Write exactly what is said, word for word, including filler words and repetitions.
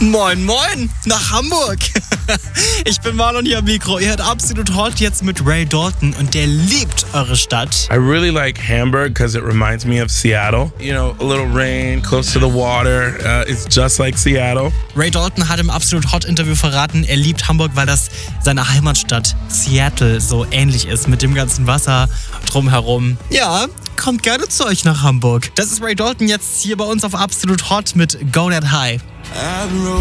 Moin, moin, nach Hamburg. Ich bin Marlon hier am Mikro. Ihr hört Absolut Hot jetzt mit Ray Dalton und der liebt eure Stadt. I really like Hamburg because it reminds me of Seattle. You know, a little rain, close to the water. Uh, it's just like Seattle. Ray Dalton hat im Absolut Hot Interview verraten, er liebt Hamburg, weil das seiner Heimatstadt Seattle so ähnlich ist mit dem ganzen Wasser drumherum. Ja, kommt gerne zu euch nach Hamburg. Das ist Ray Dalton jetzt hier bei uns auf Absolut Hot mit Go That High.